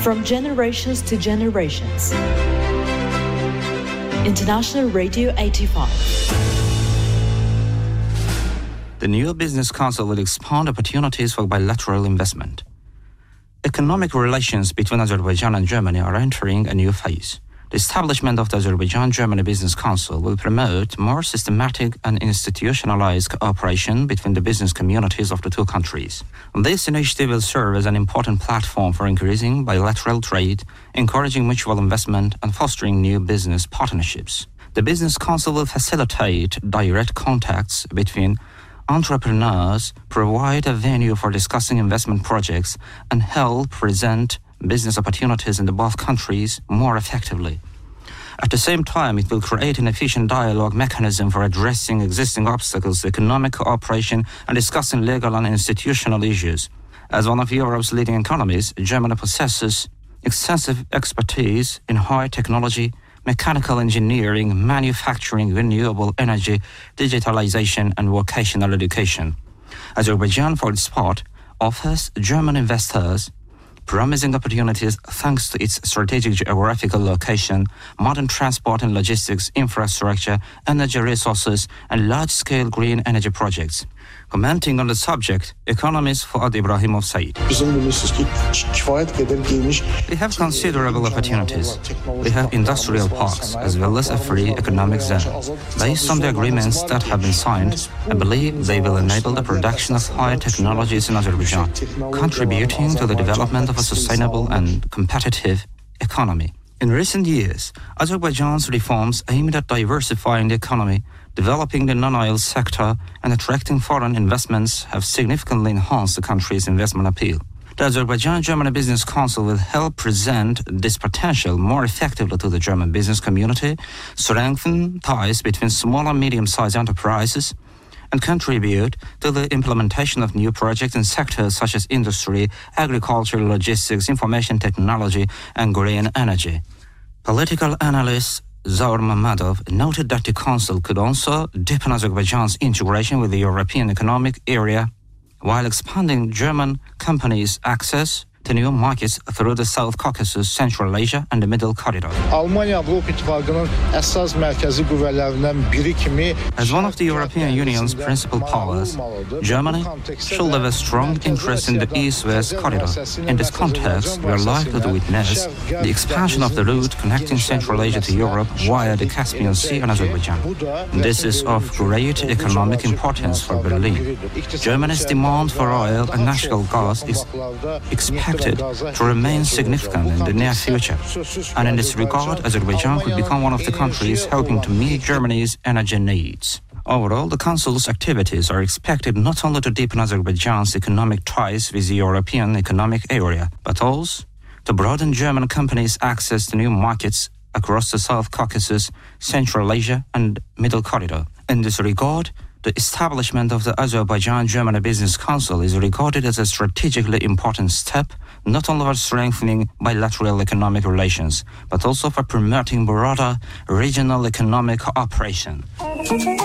From generations to generations. International Radio 85. The new Business Council will expand opportunities for bilateral investment. Economic relations between Azerbaijan and Germany are entering a new phase. The establishment of the Azerbaijan-Germany Business Council will promote more systematic and institutionalized cooperation between the business communities of the two countries. This initiative will serve as an important platform for increasing bilateral trade, encouraging mutual investment, and fostering new business partnerships. The Business Council will facilitate direct contacts between entrepreneurs, provide a venue for discussing investment projects, and help present business opportunities in the both countries more effectively. At the same time, it will create an efficient dialogue mechanism for addressing existing obstacles to economic cooperation and discussing legal and institutional issues. As one of Europe's leading economies, Germany possesses extensive expertise in high technology, mechanical engineering, manufacturing, renewable energy, digitalization, and vocational education. Azerbaijan, for its part, offers German investors promising opportunities thanks to its strategic geographical location, modern transport and logistics infrastructure, energy resources, and large-scale green energy projects. Commenting on the subject, economist Fuad Ibrahimov said, "We have considerable opportunities. We have industrial parks as well as a free economic zone. Based on the agreements that have been signed, I believe they will enable the production of high technologies in Azerbaijan, contributing to the development of a sustainable and competitive economy." In recent years, Azerbaijan's reforms aimed at diversifying the economy, developing the non-oil sector, and attracting foreign investments have significantly enhanced the country's investment appeal. The Azerbaijan-Germany Business Council will help present this potential more effectively to the German business community, strengthen ties between small and medium-sized enterprises, and contribute to the implementation of new projects in sectors such as industry, agriculture, logistics, information technology, and green energy. Political analyst Zaur Mammadov noted that the Council could also deepen Azerbaijan's integration with the European Economic Area while expanding German companies' access to new markets through the South Caucasus, Central Asia, and the Middle Corridor. As one of the European Union's principal powers, Germany should have a strong interest in the East-West Corridor. In this context, we are likely to witness the expansion of the route connecting Central Asia to Europe via the Caspian Sea and Azerbaijan. This is of great economic importance for Berlin. Germany's demand for oil and natural gas is expected to remain significant in the near future, and in this regard, Azerbaijan could become one of the countries helping to meet Germany's energy needs. Overall, the Council's activities are expected not only to deepen Azerbaijan's economic ties with the European Economic Area, but also to broaden German companies' access to new markets across the South Caucasus, Central Asia, and Middle Corridor. In this regard, the establishment of the Azerbaijan-Germany Business Council is regarded as a strategically important step, not only for strengthening bilateral economic relations, but also for promoting broader regional economic cooperation.